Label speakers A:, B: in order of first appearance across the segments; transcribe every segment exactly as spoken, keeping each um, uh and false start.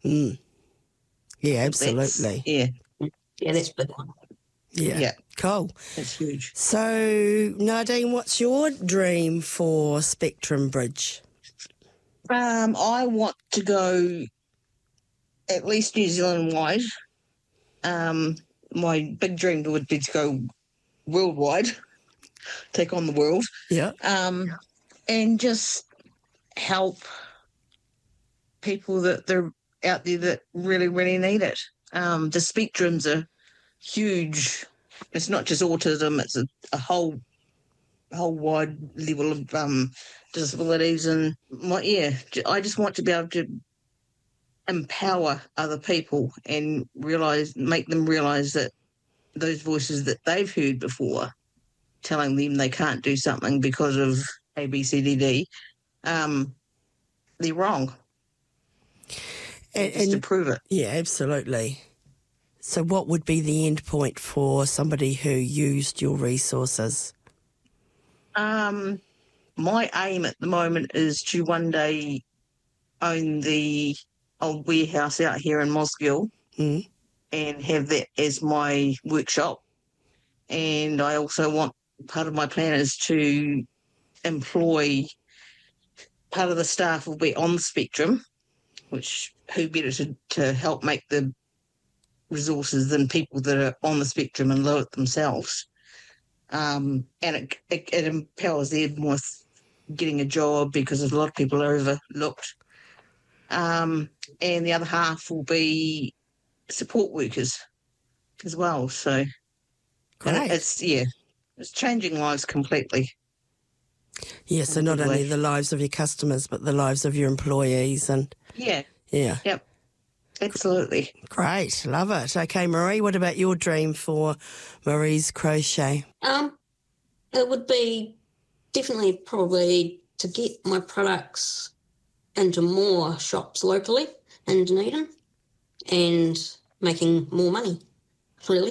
A: Mm. Yeah,
B: That's-
A: absolutely.
B: yeah,
C: Yeah, that's a big one.
A: Yeah.
B: yeah,
A: Cool.
B: it's huge.
A: So, Nadine, what's your dream for Spectrum Bridge?
B: Um, I want to go at least New Zealand wide. Um, my big dream would be to go worldwide, take on the world,
A: Yeah.
B: um, and just help people that they're out there that really, really need it. Um, the spectrums are huge. It's not just autism; it's a, a whole, whole wide level of um, disabilities. And my, yeah, j- I just want to be able to empower other people and realize, make them realize that those voices that they've heard before, telling them they can't do something because of A, B, C, D, D, um, they're wrong.
A: And,
B: Just to
A: and
B: prove it.
A: yeah, absolutely. So what would be the end point for somebody who used your resources?
B: Um, my aim at the moment is to one day own the old warehouse out here in Mosgiel
A: Mm.
B: and have that as my workshop. And I also want, part of my plan is to employ, part of the staff will be on the spectrum, which who better to, to help make the resources than people that are on the spectrum and know it themselves. Um, and it, it, it empowers them with getting a job because a lot of people are overlooked. Um, and the other half will be support workers as well. So
A: Great.
B: and it's, yeah, it's changing lives completely.
A: Yeah, so not
B: Good
A: only
B: way.
A: the lives of your customers, but the lives of your employees. And
B: Yeah,
A: yeah,
B: yep, absolutely.
A: great. Love it. Okay, Marie, what about your dream for Marie's Crochet?
C: Um, it would be definitely probably to get my products into more shops locally in Dunedin and making more money, really.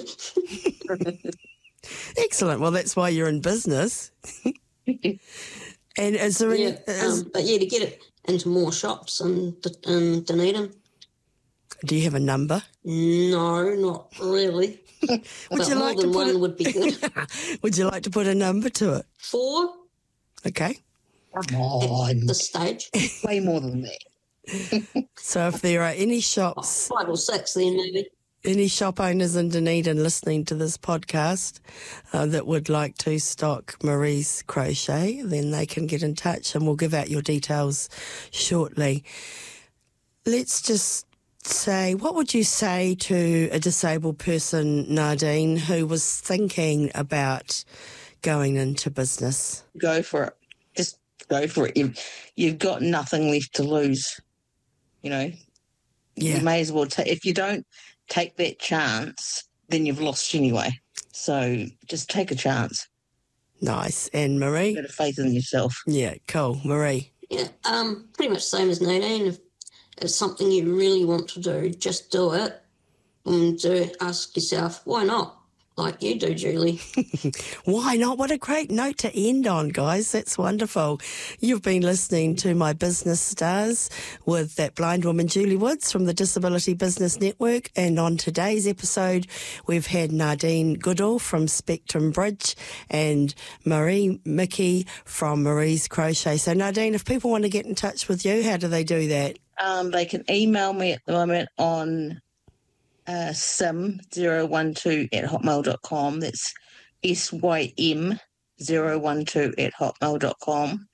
A: Excellent. Well, that's why you're in business. And is there any...
C: Yeah,
A: is-
C: um, but yeah, to get it into more shops in, in Dunedin.
A: do you have a number?
C: No, not really.
A: Would
C: but
A: you
C: more
A: like to
C: than
A: put
C: one
A: it-
C: would be good.
A: Would you like to put a number to it?
C: Four
A: Okay.
B: Come on,
C: at this stage.
B: way more than that.
A: So if there are any
C: Oh,
A: shops,
C: five or six then maybe.
A: any shop owners in Dunedin listening to this podcast uh, that would like to stock Marie's Crochet, then they can get in touch and we'll give out your details shortly. Let's just say, what would you say to a disabled person, Nadine, who was thinking about going into business?
B: Go for it. Just go for it. You've, you've got nothing left to lose. You know,
A: Yeah.
B: you may as well take, if you don't take that chance, then you've lost anyway. So just take a chance.
A: Nice. And Marie?
B: Bit of faith in yourself.
A: Yeah, cool. Marie?
C: Yeah, um, pretty much same as Nadine. If it's something you really want to do, just do it. And do ask yourself, why not? Like you do, Julie.
A: Why not? What a great note to end on, guys. That's wonderful. You've been listening to My Business Stars with that blind woman, Julie Woods from the Disability Business Network. And on today's episode, we've had Nadine Goodall from Spectrum Bridge and Marie Mickey from Marie's Crochet. So, Nadine, if people want to get in touch with you, how do they do that?
B: Um, they can email me at the moment on uh, sim zero one two at hotmail dot com. That's S Y M zero one two at hotmail dot com.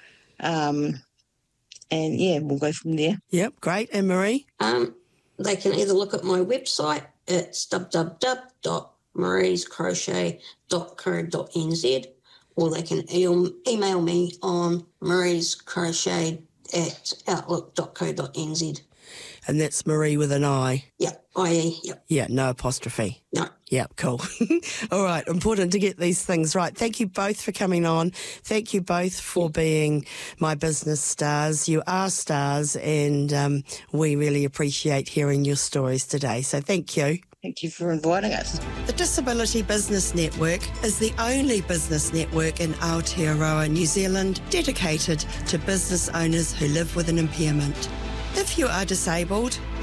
B: Um, and yeah, we'll go from there.
A: Yep, great. And Marie?
C: Um, they can either look at my website, it's w w w dot maries crochet dot co dot n z, or they can e- email me on mariescrochet at outlook dot co dot n z.
A: And that's Marie with an I.
C: Yep, I E, yep,
A: Yeah, no apostrophe.
C: no.
A: Yeah, cool. All right, important to get these things right. Thank you both for coming on. Thank you both for being My Business Stars. You are stars, and um, we really appreciate hearing your stories today. So thank you.
B: Thank you for inviting us.
A: The Disability Business Network is the only business network in Aotearoa, New Zealand, dedicated to business owners who live with an impairment. If you are disabled,